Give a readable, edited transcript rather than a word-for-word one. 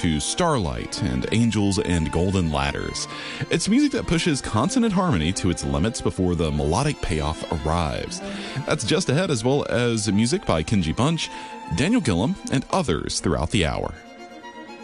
to Starlight and Angels and Golden Ladders. It's music that pushes consonant harmony to its limits before the melodic payoff arrives. That's just ahead, as well as music by Kenji Bunch, Daniel Gillum, and others throughout the hour.